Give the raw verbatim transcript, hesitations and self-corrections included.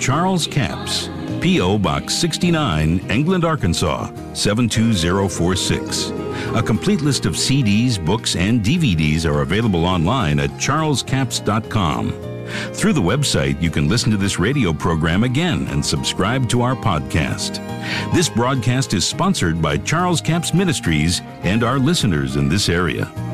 Charles Capps, P O. Box sixty-nine, England, Arkansas, seven two zero four six. A complete list of C Ds, books, and D V Ds are available online at charles capps dot com. Through the website, you can listen to this radio program again and subscribe to our podcast. This broadcast is sponsored by Charles Capps Ministries and our listeners in this area.